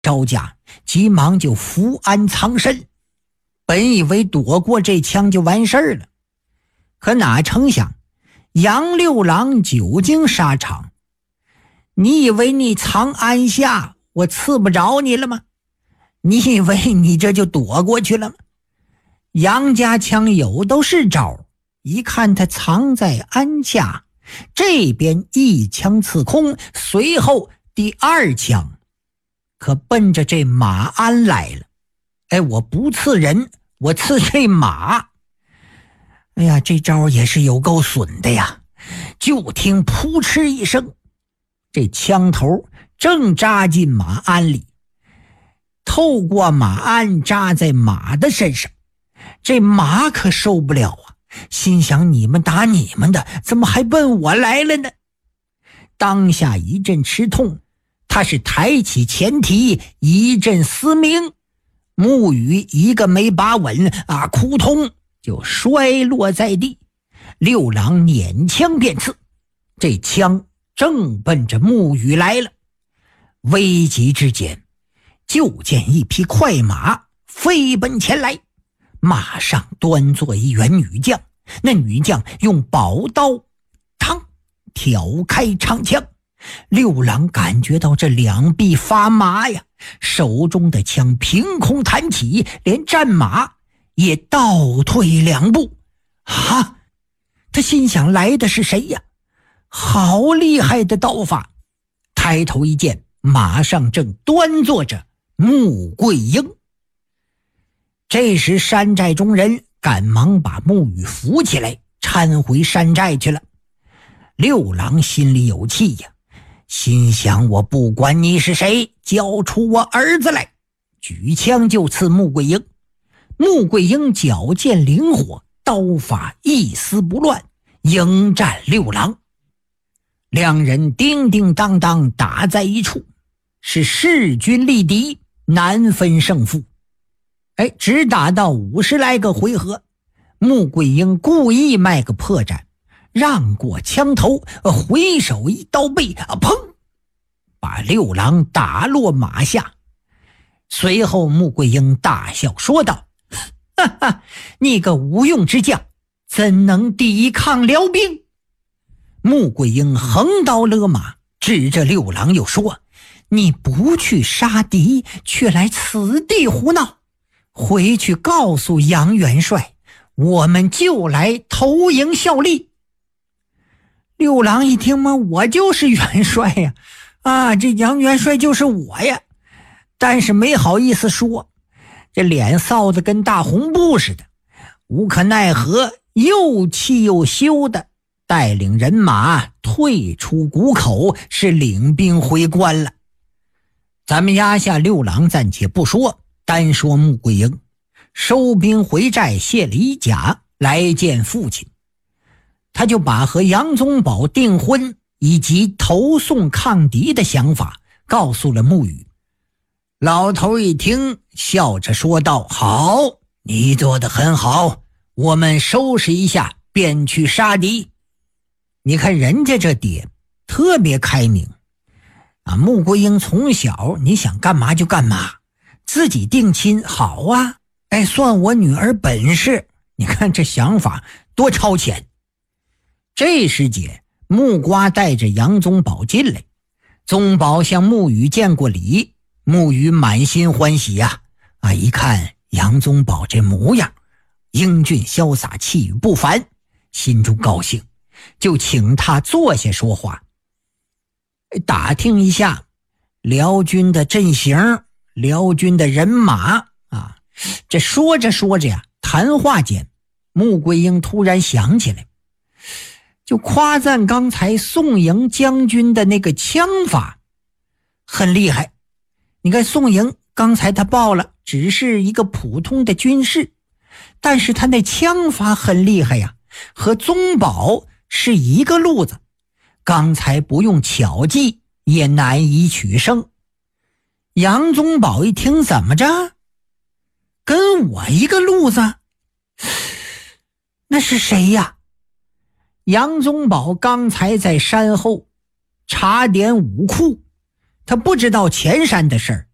赵家急忙就伏案藏身，本以为躲过这枪就完事儿了，可哪成想杨六郎久经沙场。你以为你藏鞍下我刺不着你了吗？你以为你这就躲过去了吗？杨家枪友都是招，一看他藏在鞍下，这边一枪刺空，随后第二枪可奔着这马鞍来了。我不刺人，我刺这马。哎呀，这招也是有够损的呀！就听扑哧一声，这枪头正扎进马鞍里，透过马鞍扎在马的身上。这马可受不了啊，心想你们打你们的，怎么还奔我来了呢？当下一阵吃痛，他是抬起前蹄一阵嘶鸣，木鱼一个没把稳啊，扑通就摔落在地。六郎捻枪便刺，这枪正奔着木鱼来了。危急之间，就见一匹快马飞奔前来，马上端坐一员女将，那女将用宝刀嘡挑开长枪。六郎感觉到这两臂发麻呀，手中的枪凭空弹起，连战马也倒退两步。他心想来的是谁呀？好厉害的刀法！抬头一见，马上正端坐着穆桂英。这时山寨中人赶忙把木鱼扶起来，搀回山寨去了。六郎心里有气呀，心想我不管你是谁，交出我儿子来！举枪就刺穆桂英。穆桂英矫健灵活，刀法一丝不乱，迎战六郎。两人叮叮当当打在一处，是势均力敌，难分胜负。只打到50来个回合，穆桂英故意卖个破绽，让过枪头，回手一刀背，砰，把六郎打落马下。随后穆桂英大笑说道：哈哈，你个无用之将，怎能抵抗辽兵？穆桂英横刀勒马，指着六郎又说：你不去杀敌，却来此地胡闹，回去告诉杨元帅，我们就来投营效力。六郎一听嘛，我就是元帅呀，这杨元帅就是我呀，但是没好意思说，这脸臊得跟大红布似的，无可奈何，又气又羞的带领人马退出谷口，是领兵回关了。咱们压下六郎暂且不说，单说穆桂英收兵回寨，卸了衣甲来见父亲。他就把和杨宗保订婚以及投送抗敌的想法告诉了穆羽。老头一听，笑着说道：好，你做得很好，我们收拾一下便去杀敌。你看人家这爹特别开明穆桂英从小你想干嘛就干嘛，自己定亲好啊，算我女儿本事。你看这想法多超前。这时节，木瓜带着杨宗保进来，宗保向穆羽见过礼，穆羽满心欢喜一看杨宗保这模样，英俊潇洒，气宇不凡，心中高兴，就请他坐下说话，打听一下辽军的阵型，辽军的人马这说着说着谈话间，穆桂英突然想起来，就夸赞刚才宋营将军的那个枪法很厉害。你看宋营刚才他报了只是一个普通的军士，但是他那枪法很厉害呀，和宗保是一个路子，刚才不用巧计也难以取胜。杨宗保一听，怎么着，跟我一个路子？那是谁呀？杨宗保刚才在山后查点武库，他不知道前山的事儿，